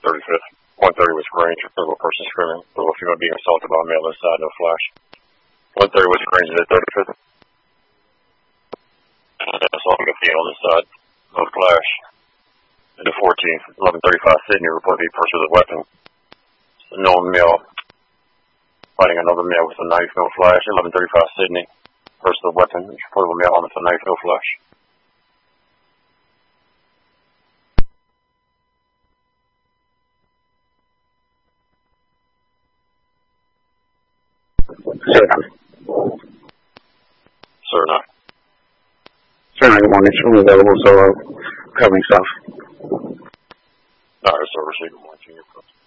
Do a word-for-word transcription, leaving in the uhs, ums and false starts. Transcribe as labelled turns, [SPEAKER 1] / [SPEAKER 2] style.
[SPEAKER 1] thirty-fifth. one thirty West Grange, a person screaming. A little female being assaulted by a male inside, no flash. one thirty West Grange is at thirty-fifth. Assaulting a female inside, no flash. At the fourteenth, eleven thirty-five Sydney, reported a person with a weapon. A known male fighting another male with a knife, no flash. eleven thirty-five Sydney, person with a weapon, reported a male armed with a knife, no flash.
[SPEAKER 2] Sir.
[SPEAKER 1] Sir, no.
[SPEAKER 2] Sir, good morning. It's room available, so uh, covering stuff.
[SPEAKER 1] All right, sir, receive one.